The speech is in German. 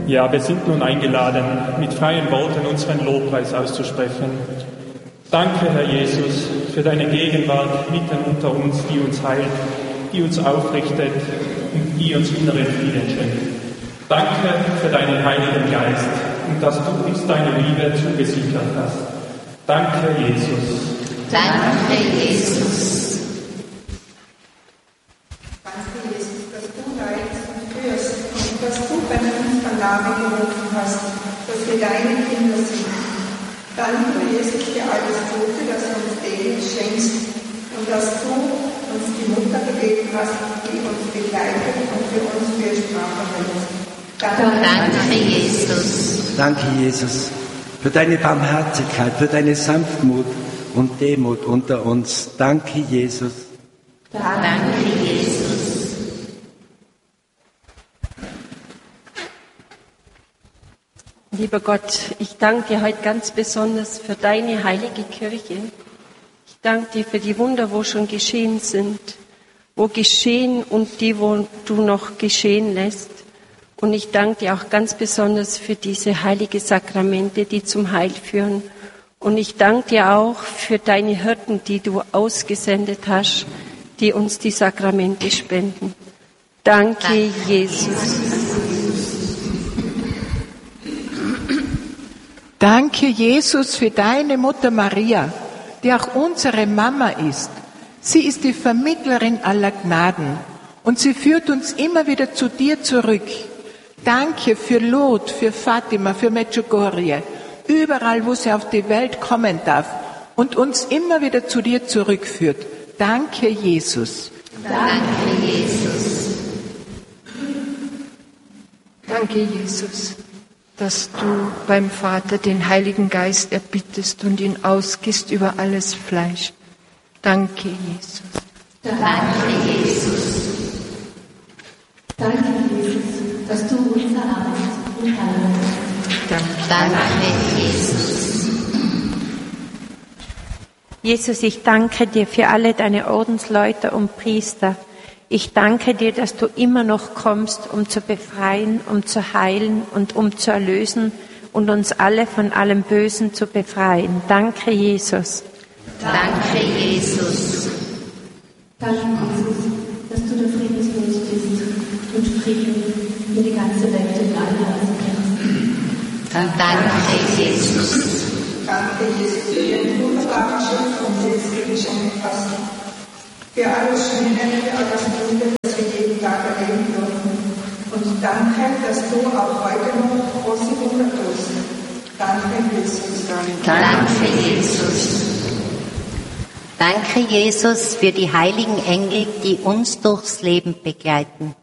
Ja, wir sind nun eingeladen, mit freien Worten unseren Lobpreis auszusprechen. Danke, Herr Jesus, für deine Gegenwart mitten unter uns, die uns heilt, die uns aufrichtet und die uns inneren Frieden schenkt. Danke für deinen Heiligen Geist und dass du uns deine Liebe zugesichert hast. Danke, Jesus. Danke, Jesus. Danke, Jesus, dass du leidest und führst und dass du bei uns Vernahmen gerufen hast, dass wir deine Kinder sind. Danke, Jesus, für alles Gute, das du uns täglich schenkst und dass du uns die Mutter gegeben hast, die uns begleitet und für uns Fürsprache hält. Danke, Jesus. Danke, Jesus, für deine Barmherzigkeit, für deine Sanftmut und Demut unter uns. Danke, Jesus. Danke, Jesus. Lieber Gott, ich danke dir heute ganz besonders für deine heilige Kirche. Ich danke dir für die Wunder, wo schon geschehen sind, wo geschehen und die, wo du noch geschehen lässt. Und ich danke dir auch ganz besonders für diese heiligen Sakramente, die zum Heil führen. Und ich danke dir auch für deine Hirten, die du ausgesendet hast, die uns die Sakramente spenden. Danke, Jesus. Danke, Jesus, für deine Mutter Maria, die auch unsere Mama ist. Sie ist die Vermittlerin aller Gnaden und sie führt uns immer wieder zu dir zurück. Danke für Lot, für Fatima, für Medjugorje, überall, wo sie auf die Welt kommen darf und uns immer wieder zu dir zurückführt. Danke, Jesus. Danke, Jesus. Danke, Jesus, dass du beim Vater den Heiligen Geist erbittest und ihn ausgießt über alles Fleisch. Danke, Jesus. Danke, Jesus. Danke, Jesus, dass du unser Arzt und Heiler bist. Danke, Jesus. Jesus, ich danke dir für alle deine Ordensleute und Priester. Ich danke dir, dass du immer noch kommst, um zu befreien, um zu heilen und um zu erlösen und uns alle von allem Bösen zu befreien. Danke, Jesus. Danke, Jesus. Danke, Jesus, dass du der Friedensfürst bist und Frieden in die ganze Welt und alle Herzen bringst. Danke, Jesus. Danke, Jesus, für den wunderbaren Schöpfung, die du geschenkt hast. Für alles Schöne, für alles Gute, das wir jeden Tag erleben dürfen. Und danke, dass du auch heute noch große Wunder tust. Danke, Jesus. Danke, Jesus. Danke, Jesus, für die heiligen Engel, die uns durchs Leben begleiten.